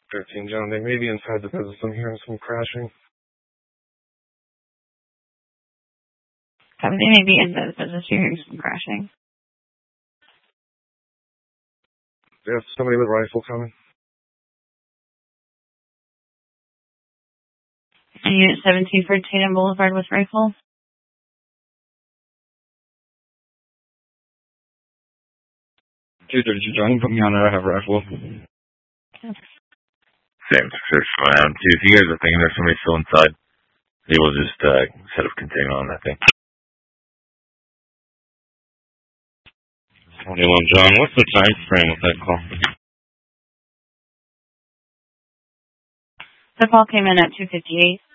13, John. They may be inside the business. I'm hearing some crashing. They may be inside the business. You're hearing some crashing. There's somebody with a rifle coming. Unit 17 for Tatum Boulevard with rifle. Dude, John, put me on there. I have a rifle. Same, search around. If you guys are thinking there's somebody still inside, they will just set up containment on that thing. 21, John, what's the time frame of that call? The call came in at 2:58.